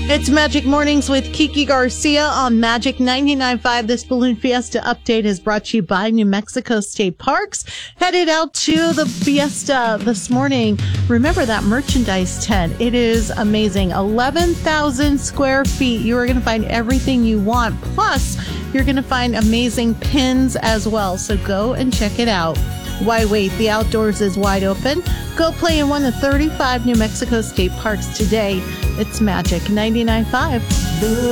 It's Magic Mornings with Kiki Garcia on Magic 99.5. This Balloon Fiesta update is brought to you by New Mexico State Parks. Headed out to the Fiesta this morning. Remember that merchandise tent. It is amazing. 11,000 square feet. You are going to find everything you want. Plus, you're going to find amazing pins as well. So go and check it out. Why wait? The outdoors is wide open. Go play in one of 35 New Mexico State Parks today. It's Magic 99.5.